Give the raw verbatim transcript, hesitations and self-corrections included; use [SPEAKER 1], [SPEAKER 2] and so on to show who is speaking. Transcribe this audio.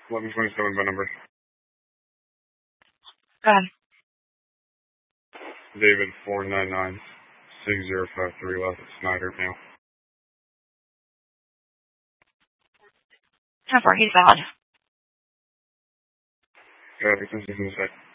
[SPEAKER 1] eleven twenty-seven by number.
[SPEAKER 2] Go ahead.
[SPEAKER 1] David four nine nine six zero five three left Snyder now.
[SPEAKER 2] Ten four, he's valid.
[SPEAKER 1] Got it, in a sec.